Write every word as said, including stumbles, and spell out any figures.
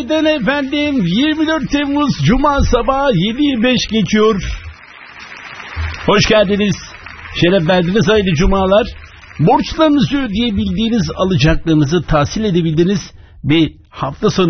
Günaydın efendim. yirmi dört Temmuz Cuma sabahı yediyi beş geçiyor. Hoş geldiniz. Şeref verdiniz, hayırlı cumalar. Borçlarınızı ödeyebildiğiniz, alacaklarınızı tahsil edebildiniz ve hafta sonu